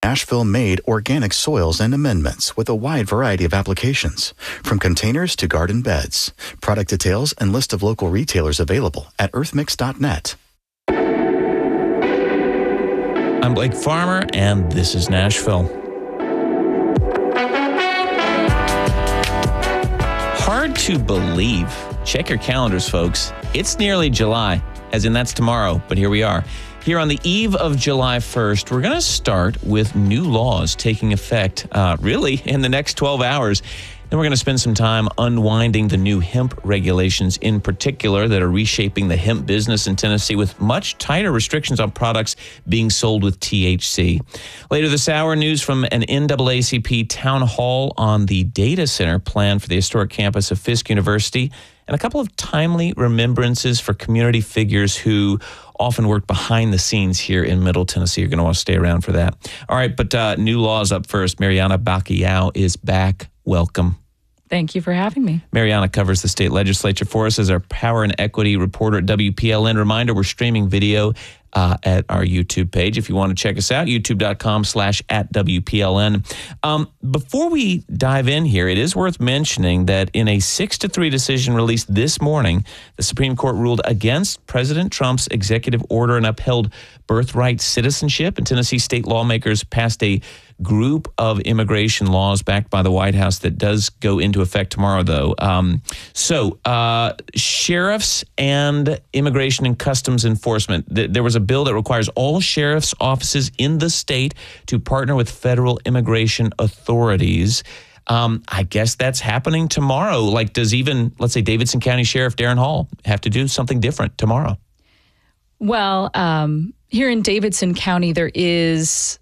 Asheville-made organic soils and amendments with a wide variety of applications, from containers to garden beds. Product details and list of local retailers available at earthmix.net. I'm Blake Farmer, and this is Nashville. Hard to believe. Check your calendars, folks. It's nearly July, as in that's tomorrow, but here we are. Here on the eve of July 1st, we're going to start with new laws taking effect, really, in the next 12 hours. Then we're going to spend some time unwinding the new hemp regulations in particular that are reshaping the hemp business in Tennessee with much tighter restrictions on products being sold with THC. Later this hour, news from an NAACP town hall on the data center plan for the historic campus of Fisk University, and a couple of timely remembrances for community figures who often work behind the scenes here in Middle Tennessee. You're going to want to stay around for that. All right, but new laws up first. Mariana Bacallao is back. Welcome. Thank you for having me. Mariana covers the state legislature for us as our power and equity reporter at WPLN. Reminder, we're streaming video at our YouTube page. If you want to check us out, youtube.com/@WPLN. Before we dive in here, it is worth mentioning that in a 6-3 decision released this morning, the Supreme Court ruled against President Trump's executive order and upheld birthright citizenship. And Tennessee state lawmakers passed a group of immigration laws backed by the White House that does go into effect tomorrow, though. Sheriffs and Immigration and Customs Enforcement. There was a bill that requires all sheriff's offices in the state to partner with federal immigration authorities. I guess that's happening tomorrow. Like, does even, let's say, Davidson County Sheriff Darren Hall have to do something different tomorrow? Well, here in Davidson County, there is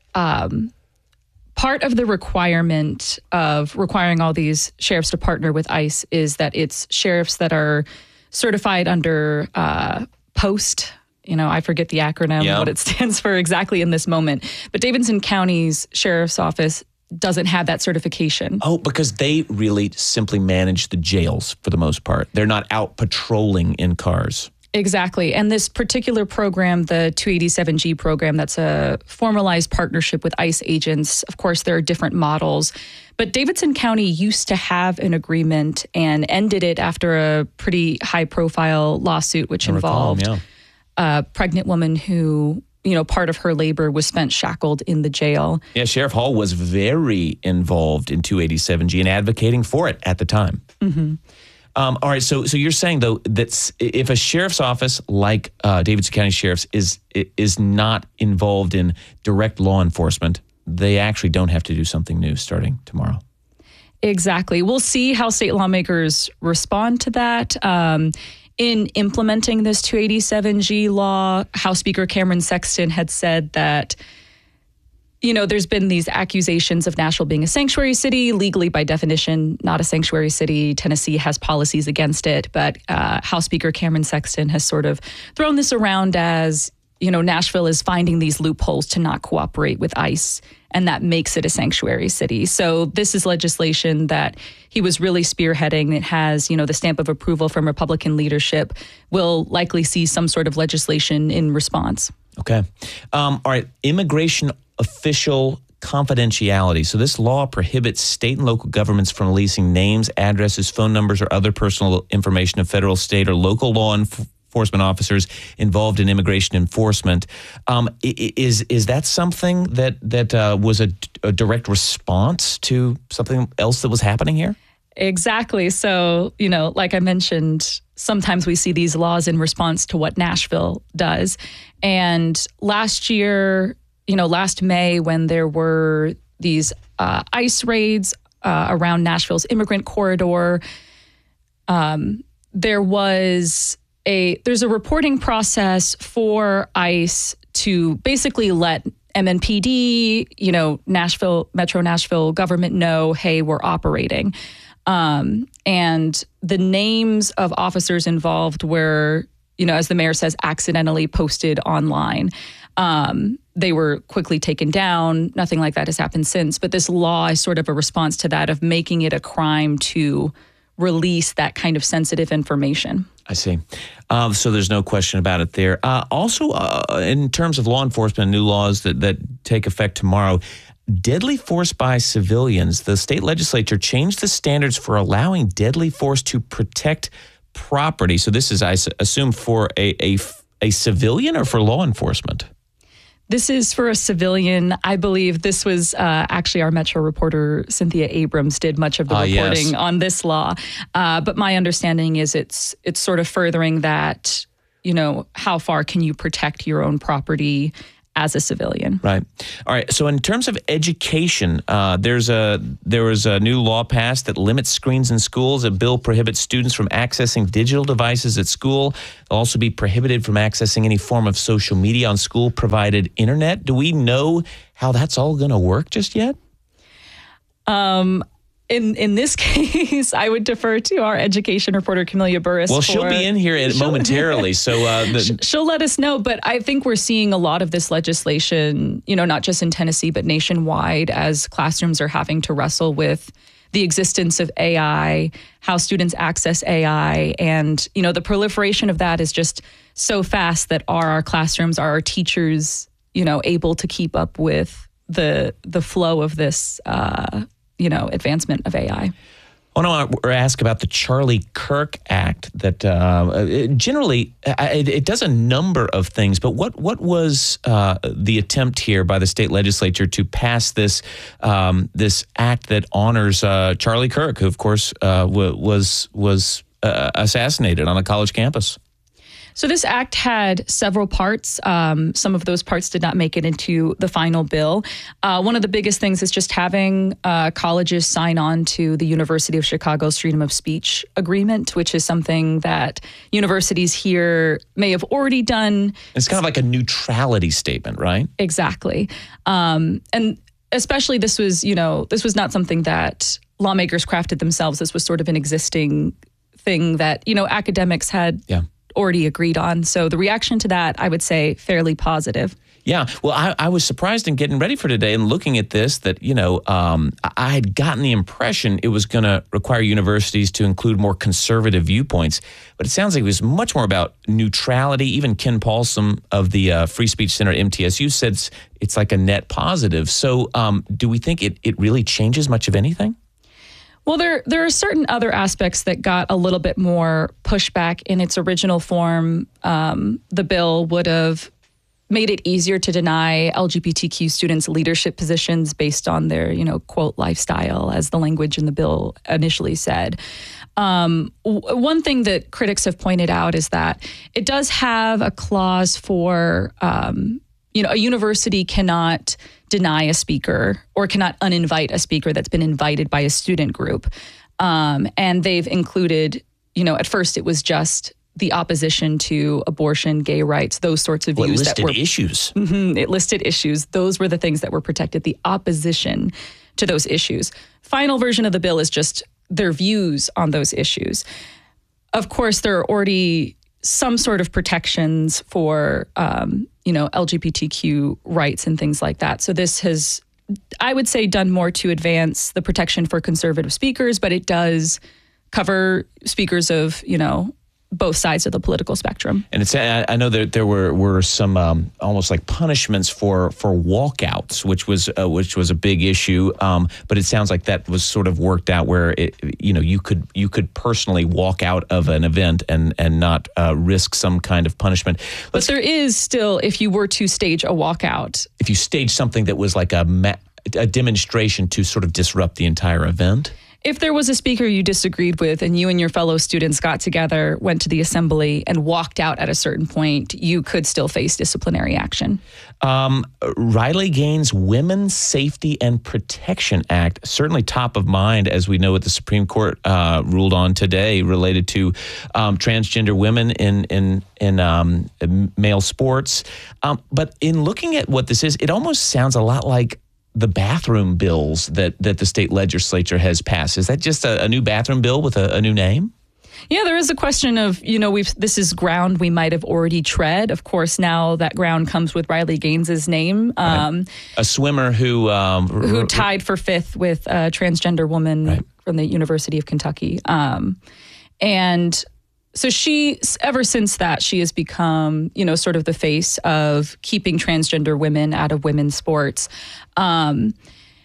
part of the requirement of requiring all these sheriffs to partner with ICE is that it's sheriffs that are certified under POST. You know, I forget the acronym, what it stands for exactly in this moment. But Davidson County's sheriff's office doesn't have that certification. Oh, because they really simply manage the jails for the most part. They're not out patrolling in cars. Exactly. And this particular program, the 287G program, that's a formalized partnership with ICE agents. Of course, there are different models. But Davidson County used to have an agreement and ended it after a pretty high-profile lawsuit, which involved a pregnant woman who, you know, part of her labor was spent shackled in the jail. Yeah, Sheriff Hall was very involved in 287G and advocating for it at the time. Mm-hmm. All right, so you're saying, though, that if a sheriff's office like Davidson County Sheriff's is not involved in direct law enforcement, they actually don't have to do something new starting tomorrow. Exactly. We'll see how state lawmakers respond to that. In implementing this 287G law, House Speaker Cameron Sexton had said that, you know, there's been these accusations of Nashville being a sanctuary city, legally by definition, not a sanctuary city. Tennessee has policies against it, but House Speaker Cameron Sexton has sort of thrown this around as, you know, Nashville is finding these loopholes to not cooperate with ICE, and that makes it a sanctuary city. So this is legislation that he was really spearheading. It has, you know, the stamp of approval from Republican leadership. We'll likely see some sort of legislation in response. Okay. All right. Immigration official confidentiality. So this law prohibits state and local governments from releasing names, addresses, phone numbers, or other personal information of federal, state, or local law enforcement officers involved in immigration enforcement. Is that something that was a direct response to something else that was happening here? Exactly. So, you know, like I mentioned, sometimes we see these laws in response to what Nashville does. And last year, you know, last May, when there were these ICE raids around Nashville's immigrant corridor, there's a reporting process for ICE to basically let MNPD, you know, Metro Nashville government know, hey, we're operating. And the names of officers involved were, you know, as the mayor says, accidentally posted online. They were quickly taken down. Nothing like that has happened since. But this law is sort of a response to that, of making it a crime to release that kind of sensitive information. I see. So there's no question about it there. Also, in terms of law enforcement, new laws that take effect tomorrow. Deadly force by civilians. The state legislature changed the standards for allowing deadly force to protect property. So this is, I assume, for a civilian or for law enforcement? This is for a civilian. I believe this was actually our Metro reporter, Cynthia Abrams, did much of the reporting on this law. But my understanding is it's sort of furthering that, how far can you protect your own property as a civilian? Right. All right. So in terms of education, there was a new law passed that limits screens in schools. A bill prohibits students from accessing digital devices at school. They'll also be prohibited from accessing any form of social media on school-provided internet. Do we know how that's all going to work just yet? In this case, I would defer to our education reporter, Camelia Burris. Well, she'll be in here momentarily, so she'll let us know. But I think we're seeing a lot of this legislation, not just in Tennessee, but nationwide, as classrooms are having to wrestle with the existence of AI, how students access AI, and the proliferation of that is just so fast that are our classrooms, are our teachers, able to keep up with the flow of this advancement of AI. I want to ask about the Charlie Kirk Act that generally it does a number of things, but what was the attempt here by the state legislature to pass this this act that honors Charlie Kirk, who of course was assassinated on a college campus? So this act had several parts. Some of those parts did not make it into the final bill. One of the biggest things is just having colleges sign on to the University of Chicago's Freedom of Speech Agreement, which is something that universities here may have already done. It's kind of like a neutrality statement, right? Exactly. And especially this was not something that lawmakers crafted themselves. This was sort of an existing thing that, academics had already agreed on. So the reaction to that, I would say, fairly positive. Yeah. Well, I was surprised in getting ready for today and looking at this that, I had gotten the impression it was going to require universities to include more conservative viewpoints. But it sounds like it was much more about neutrality. Even Ken Paulson of the Free Speech Center at MTSU said it's like a net positive. So do we think it really changes much of anything? Well, there are certain other aspects that got a little bit more pushback in its original form. The bill would have made it easier to deny LGBTQ students leadership positions based on their, quote, lifestyle, as the language in the bill initially said. One thing that critics have pointed out is that it does have a clause for, a university cannot deny a speaker or cannot uninvite a speaker that's been invited by a student group. And they've included, at first it was just the opposition to abortion, gay rights, those sorts of views. It listed issues. It listed issues. Those were the things that were protected, the opposition to those issues. Final version of the bill is just their views on those issues. Of course, there are already some sort of protections for, LGBTQ rights and things like that. So this has, I would say, done more to advance the protection for conservative speakers, but it does cover speakers of, both sides of the political spectrum. And I know that there were some almost like punishments for walkouts, which was a big issue. But it sounds like that was sort of worked out where you could personally walk out of an event and not risk some kind of punishment. But there is still, if you were to stage a walkout, if you stage something that was like a demonstration to sort of disrupt the entire event. If there was a speaker you disagreed with and you and your fellow students got together, went to the assembly, and walked out at a certain point, you could still face disciplinary action. Riley Gaines' Women's Safety and Protection Act, certainly top of mind, as we know what the Supreme Court ruled on today related to transgender women in male sports. But in looking at what this is, it almost sounds a lot like the bathroom bills that the state legislature has passed. Is that just a new bathroom bill with a new name? Yeah, there is a question of, this is ground we might have already tread. Of course, now that ground comes with Riley Gaines's name. Right. A swimmer who tied for fifth with a transgender woman from the University of Kentucky. And So she, ever since that, she has become, sort of the face of keeping transgender women out of women's sports. And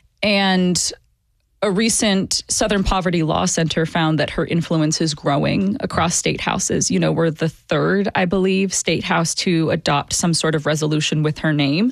a recent Southern Poverty Law Center found that her influence is growing across state houses. We're the third, I believe, state house to adopt some sort of resolution with her name.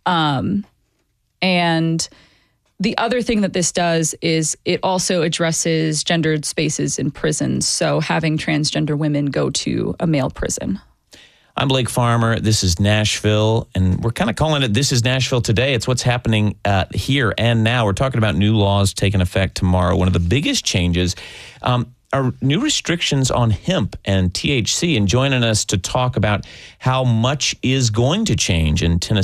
And the other thing that this does is it also addresses gendered spaces in prisons. So having transgender women go to a male prison. I'm Blake Farmer. This is Nashville, and we're kind of calling it This is Nashville Today. It's what's happening here and now. We're talking about new laws taking effect tomorrow. One of the biggest changes are new restrictions on hemp and THC. And joining us to talk about how much is going to change in Tennessee